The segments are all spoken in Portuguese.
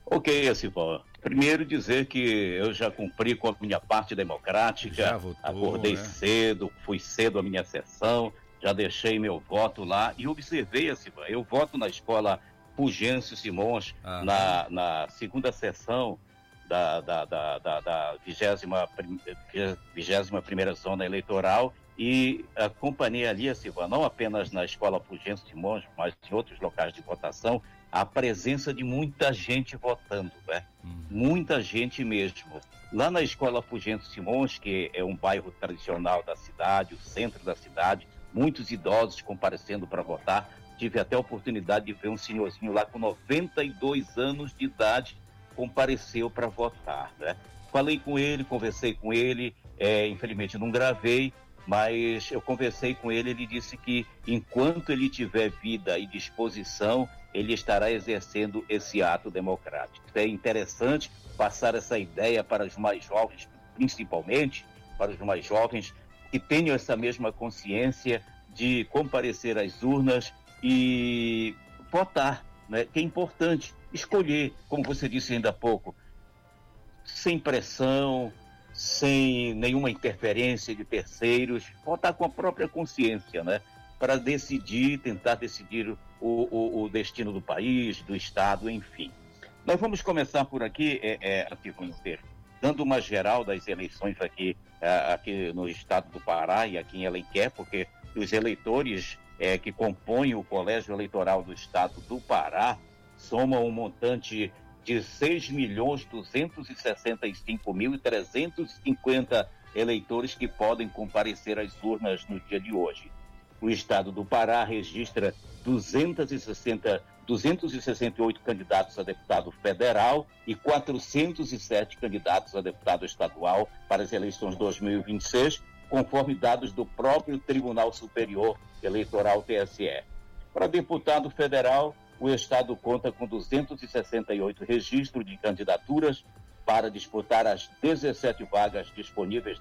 Ok, Silvão. Primeiro dizer que eu já cumpri com a minha parte democrática, Já votou, acordei cedo, fui cedo à minha sessão, já deixei meu voto lá e observei, Silvão, eu voto na escola Fulgêncio Simões, na segunda sessão da 21ª zona eleitoral, e acompanhei ali, Silvão, não apenas na escola Fulgêncio Simões, mas em outros locais de votação, a presença de muita gente votando, né? Muita gente mesmo. Lá na escola Fulgêncio Simões, que é um bairro tradicional da cidade, o centro da cidade, muitos idosos comparecendo para votar. Tive até a oportunidade de ver um senhorzinho lá com 92 anos de idade, compareceu para votar, né? Falei com ele, conversei com ele, infelizmente não gravei, mas eu conversei com ele, ele disse que enquanto ele tiver vida e disposição, ele estará exercendo esse ato democrático. É interessante passar essa ideia para os mais jovens, principalmente para os mais jovens, que tenham essa mesma consciência de comparecer às urnas e votar, né? Que é importante escolher, como você disse ainda há pouco, sem pressão, sem nenhuma interferência de terceiros, votar com a própria consciência, né? Para decidir, tentar decidir o destino do país, do Estado, enfim. Nós vamos começar por aqui, dando uma geral das eleições aqui no estado do Pará e aqui em Alenquer, porque os eleitores que compõem o colégio eleitoral do estado do Pará somam um montante de 6.265.350 eleitores que podem comparecer às urnas no dia de hoje. O estado do Pará registra 268 candidatos a deputado federal e 407 candidatos a deputado estadual para as eleições 2026, conforme dados do próprio Tribunal Superior Eleitoral, TSE. Para deputado federal, o estado conta com 268 registros de candidaturas para disputar as 17 vagas disponíveis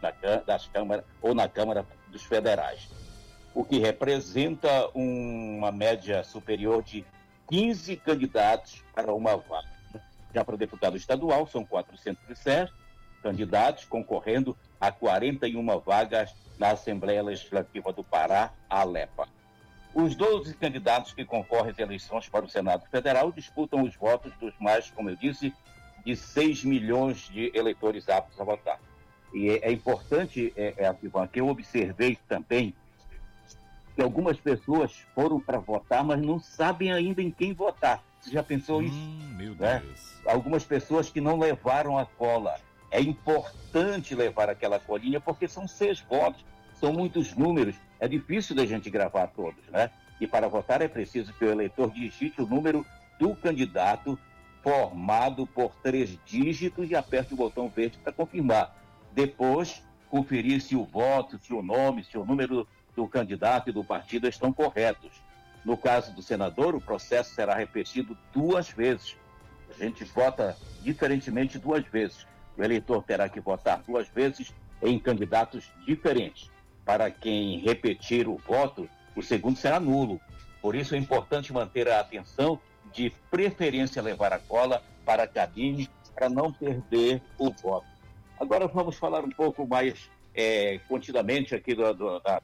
na Câmara dos Federais, o que representa uma média superior de 15 candidatos para uma vaga. Já para o deputado estadual, são 407 candidatos concorrendo a 41 vagas na Assembleia Legislativa do Pará, a ALEPA. Os 12 candidatos que concorrem às eleições para o Senado Federal disputam os votos dos mais, como eu disse, de 6 milhões de eleitores aptos a votar. E é importante, Ivan, que eu observei também que algumas pessoas foram para votar, mas não sabem ainda em quem votar. Você já pensou isso? Meu né? Deus. Algumas pessoas que não levaram a cola. É importante levar aquela colinha, porque são 6 votos, são muitos números, é difícil da gente gravar todos, né? E para votar é preciso que o eleitor digite o número do candidato formado por 3 dígitos e aperte o botão verde para confirmar. Depois, conferir se o voto, se o nome, se o número do candidato e do partido estão corretos. No caso do senador, o processo será repetido 2 vezes. A gente vota diferentemente 2 vezes. O eleitor terá que votar 2 vezes em candidatos diferentes. Para quem repetir o voto, o segundo será nulo. Por isso é importante manter a atenção, de preferência levar a cola para a cabine, para não perder o voto. Agora vamos falar um pouco mais continuamente aqui da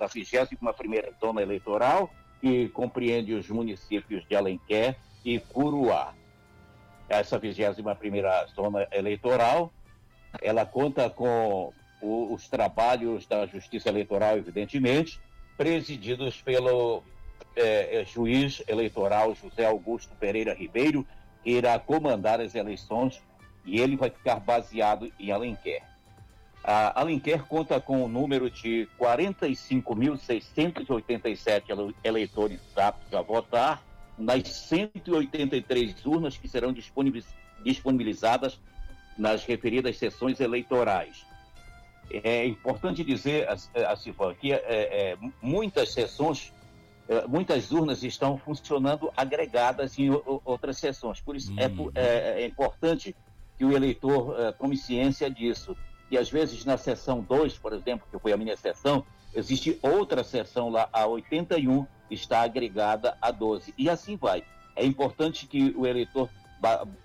21ª zona eleitoral, que compreende os municípios de Alenquer e Curuá. Essa 21ª zona eleitoral, ela conta com os trabalhos da Justiça Eleitoral, evidentemente, presididos pelo juiz eleitoral José Augusto Pereira Ribeiro, que irá comandar as eleições, e ele vai ficar baseado em Alenquer. A Alenquer conta com o número de 45.687 eleitores aptos a votar nas 183 urnas que serão disponibilizadas nas referidas sessões eleitorais. É importante dizer, Silvana, que muitas sessões, muitas urnas estão funcionando agregadas em outras sessões. Por isso é importante que o eleitor tome ciência disso. E às vezes na sessão 2, por exemplo, que foi a minha sessão, existe outra sessão lá, a 81, está agregada a 12. E assim vai. É importante que o eleitor